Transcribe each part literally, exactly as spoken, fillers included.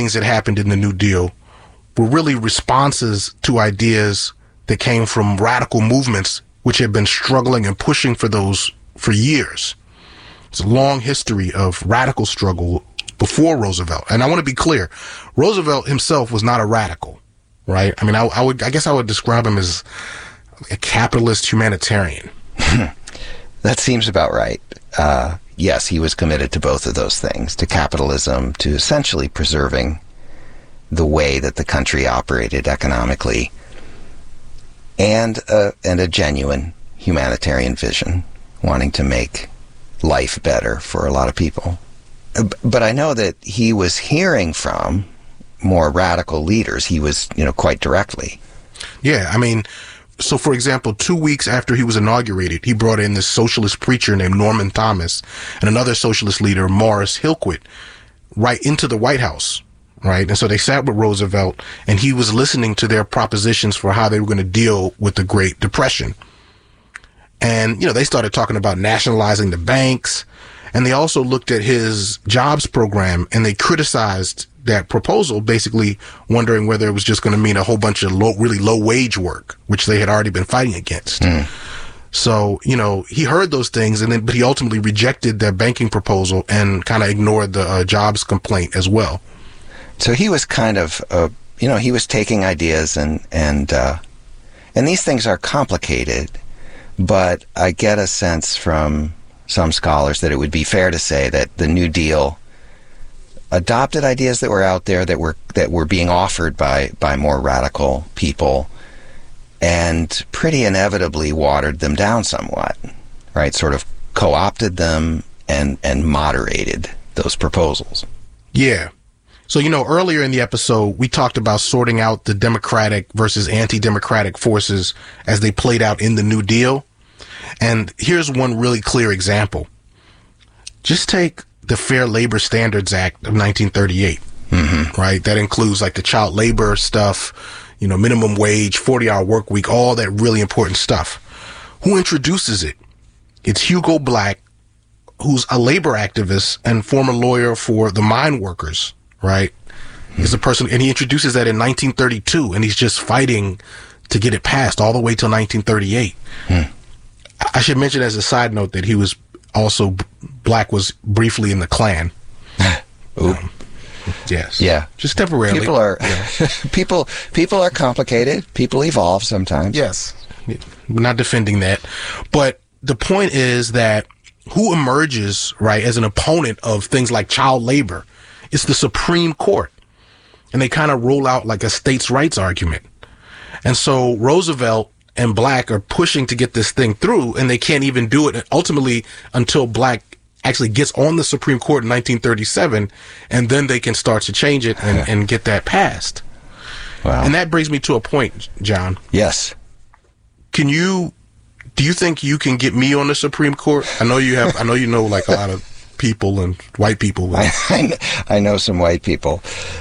things that happened in the New Deal were really responses to ideas that came from radical movements which had been struggling and pushing for those for years. It's a long history of radical struggle before Roosevelt. And I want to be clear, Roosevelt himself was not a radical, right? I mean, I, I would, I guess I would describe him as a capitalist humanitarian. That seems about right. Uh, yes, he was committed to both of those things, to capitalism, to essentially preserving the way that the country operated economically, and a, and a genuine humanitarian vision, wanting to make life better for a lot of people. But I know that he was hearing from more radical leaders. He was, you know, quite directly. Yeah, I mean, so for example, two weeks after he was inaugurated, he brought in this socialist preacher named Norman Thomas and another socialist leader, Morris Hillquit, right into the White House, right? And so they sat with Roosevelt, and he was listening to their propositions for how they were going to deal with the Great Depression. And, you know, they started talking about nationalizing the banks, and they also looked at his jobs program, and they criticized that proposal, basically wondering whether it was just going to mean a whole bunch of low, really low wage work, which they had already been fighting against. Mm. So, you know, he heard those things, and then, but he ultimately rejected their banking proposal and kind of ignored the uh, jobs complaint as well. So he was kind of, uh, you know, he was taking ideas, and and uh, and these things are complicated, but I get a sense from some scholars that it would be fair to say that the New Deal adopted ideas that were out there that were that were being offered by by more radical people, and pretty inevitably watered them down somewhat, right? Sort of co-opted them and and moderated those proposals. Yeah. So, you know, earlier in the episode, we talked about sorting out the democratic versus anti-democratic forces as they played out in the New Deal. And here's one really clear example. Just take the Fair Labor Standards Act of nineteen thirty-eight, mm-hmm. right? That includes like the child labor stuff, you know, minimum wage, forty hour work week, all that really important stuff. Who introduces it? It's Hugo Black, who's a labor activist and former lawyer for the mine workers, right? Mm-hmm. He's a person, and he introduces that in nineteen thirty-two, and he's just fighting to get it passed all the way till nineteen thirty-eight. Mm. I should mention as a side note that he was also, Black was briefly in the Klan. Um, yes. Yeah. Just temporarily. People are, yeah. people, people are complicated. People evolve sometimes. Yes. We're not defending that. But the point is that who emerges, right, as an opponent of things like child labor? It's the Supreme Court. And they kind of roll out like a states' rights argument. And so Roosevelt and Black are pushing to get this thing through, and they can't even do it ultimately until Black actually gets on the Supreme Court in nineteen thirty-seven, and then they can start to change it and, and get that passed. Wow. And that brings me to a point, John. Yes. Can you, do you think you can get me on the Supreme Court? I know you have, I know you know like a lot of people and white people. I, I, I know some white people.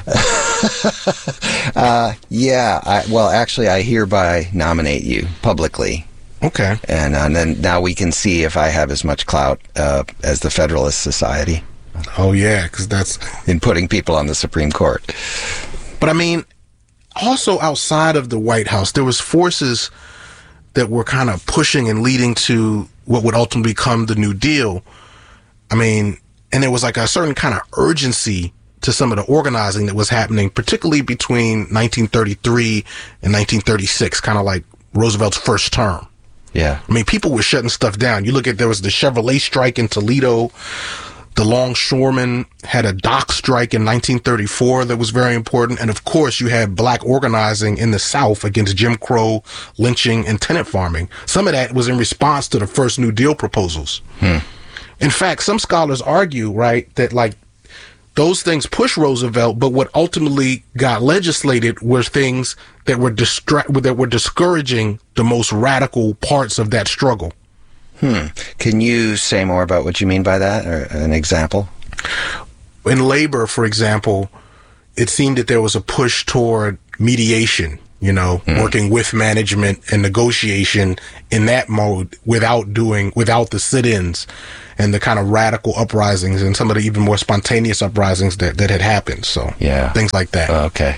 uh, yeah. I, well, actually, I hereby nominate you publicly. Okay. And, uh, and then now we can see if I have as much clout uh, as the Federalist Society. Oh, yeah, because that's... in putting people on the Supreme Court. But, I mean, also outside of the White House, there was forces that were kind of pushing and leading to what would ultimately become the New Deal. I mean, and there was like a certain kind of urgency to some of the organizing that was happening, particularly between nineteen thirty-three and nineteen thirty-six, kind of like Roosevelt's first term. Yeah. I mean, people were shutting stuff down. You look at, there was the Chevrolet strike in Toledo. The longshoremen had a dock strike in nineteen thirty-four that was very important. And of course, you had Black organizing in the South against Jim Crow, lynching, and tenant farming. Some of that was in response to the first New Deal proposals. Hmm. In fact, some scholars argue, right, that like those things pushed Roosevelt, but what ultimately got legislated were things that were distra- that were discouraging the most radical parts of that struggle. Hmm. Can you say more about what you mean by that, or an example? In labor, for example, it seemed that there was a push toward mediation, you know, mm. working with management and negotiation in that mode without doing, without the sit-ins. and the kind of radical uprisings and some of the even more spontaneous uprisings that, that had happened. So yeah, things like that. Uh, okay.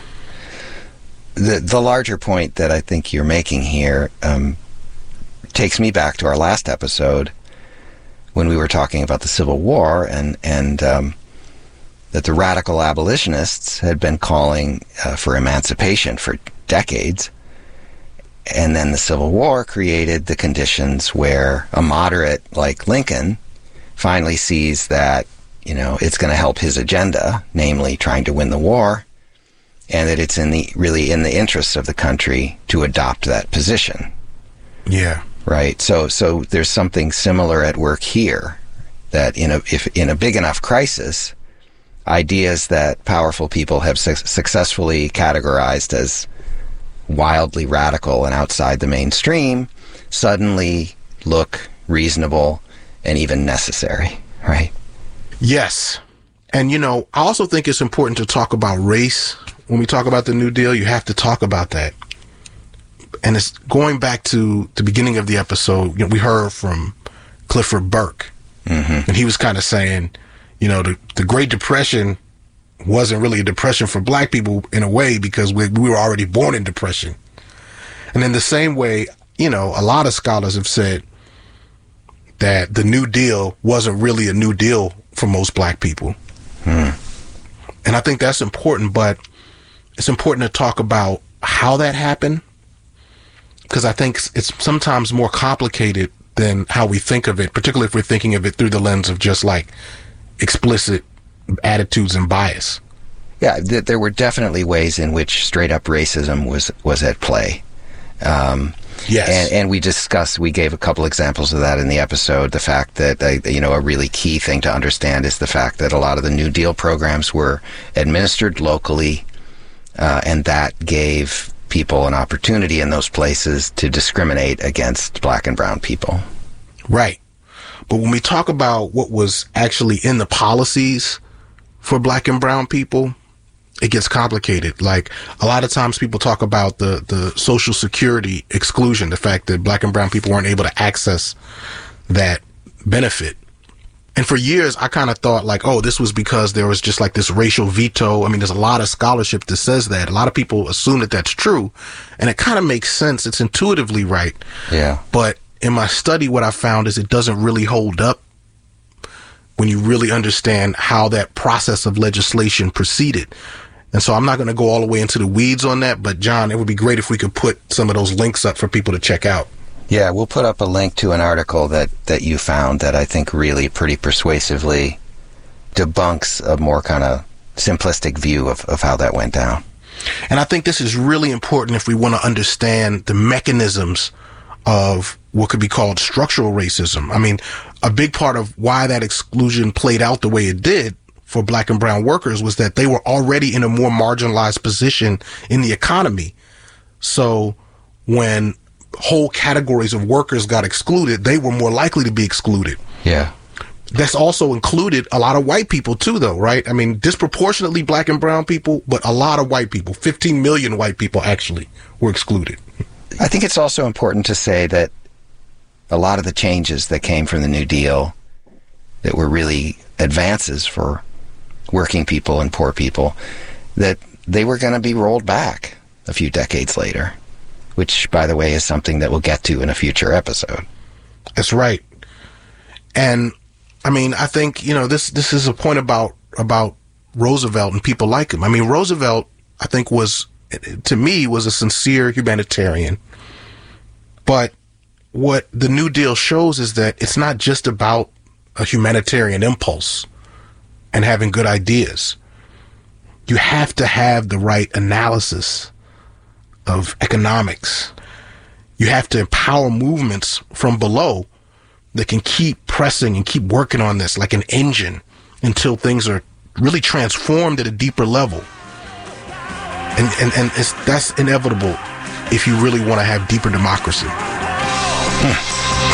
The the larger point that I think you're making here um, takes me back to our last episode when we were talking about the Civil War and and um, that the radical abolitionists had been calling uh, for emancipation for decades. And then the Civil War created the conditions where a moderate like Lincoln finally sees that, you know, it's going to help his agenda, namely trying to win the war, and that it's in the really in the interests of the country to adopt that position. Yeah. Right. So so there's something similar at work here, that in a if in a big enough crisis, ideas that powerful people have su- successfully categorized as wildly radical and outside the mainstream suddenly look reasonable and even necessary, right? Yes. And, you know, I also think it's important to talk about race. When we talk about the New Deal, you have to talk about that. And it's going back to the beginning of the episode, you know, we heard from Clifford Burke. Mm-hmm. And he was kind of saying, you know, the, the Great Depression wasn't really a depression for black people in a way because we, we were already born in depression. And in the same way, you know, a lot of scholars have said that the New Deal wasn't really a New Deal for most black people. Hmm. And I think that's important, but it's important to talk about how that happened, because I think it's sometimes more complicated than how we think of it, particularly if we're thinking of it through the lens of just like explicit attitudes and bias. Yeah, th- there were definitely ways in which straight up racism was was at play. Um, yes, and, and we discussed, we gave a couple examples of that in the episode. The fact that uh, you know a really key thing to understand is the fact that a lot of the New Deal programs were administered locally, uh, and that gave people an opportunity in those places to discriminate against black and brown people. Right. But when we talk about what was actually in the policies for black and brown people, it gets complicated. Like, a lot of times people talk about the, the Social Security exclusion, the fact that black and brown people weren't able to access that benefit. And for years, I kind of thought like, oh, this was because there was just like this racial veto. I mean, there's a lot of scholarship that says that. A lot of people assume that that's true. And it kind of makes sense. It's intuitively right. Yeah. But in my study, what I found is it doesn't really hold up when you really understand how that process of legislation proceeded. And so I'm not going to go all the way into the weeds on that, but John, it would be great if we could put some of those links up for people to check out. Yeah, we'll put up a link to an article that, that you found that I think really pretty persuasively debunks a more kind of simplistic view of, of how that went down. And I think this is really important if we want to understand the mechanisms of what could be called structural racism. I mean, a big part of why that exclusion played out the way it did for black and brown workers was that they were already in a more marginalized position in the economy. So when whole categories of workers got excluded, they were more likely to be excluded. Yeah. That's also included a lot of white people too, though, right? I mean, disproportionately black and brown people, but a lot of white people, fifteen million white people actually were excluded. I think it's also important to say that a lot of the changes that came from the New Deal that were really advances for working people and poor people, that they were going to be rolled back a few decades later, which, by the way, is something that we'll get to in a future episode. That's right. And, I mean, I think, you know, this this is a point about about Roosevelt and people like him. I mean, Roosevelt, I think, was, to me, was a sincere humanitarian. But what the New Deal shows is that it's not just about a humanitarian impulse and having good ideas. You have to have the right analysis of economics. You have to empower movements from below that can keep pressing and keep working on this like an engine until things are really transformed at a deeper level. And and, and it's, that's inevitable if you really want to have deeper democracy. Hmm.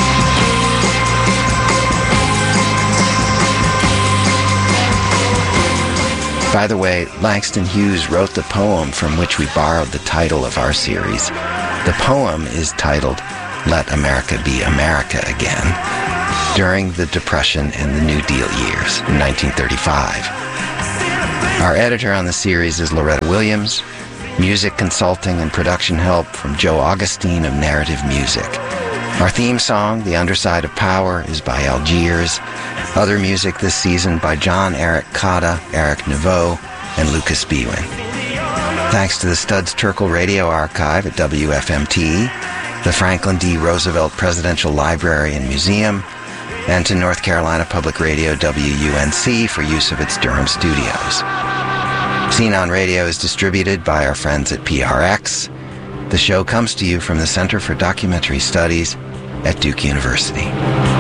By the way, Langston Hughes wrote the poem from which we borrowed the title of our series. The poem is titled, Let America Be America Again. during the Depression and the New Deal years in nineteen thirty-five. Our editor on the series is Loretta Williams. Music consulting and production help from Joe Augustine of Narrative Music. Our theme song, The Underside of Power, is by Algiers. Other music this season by John Eric Cotta, Eric Neveu, and Lucas Biewen. Thanks to the Studs Terkel Radio Archive at W F M T, the Franklin D. Roosevelt Presidential Library and Museum, and to North Carolina Public Radio W U N C for use of its Durham studios. Scene on Radio is distributed by our friends at P R X. The show comes to you from the Center for Documentary Studies at Duke University.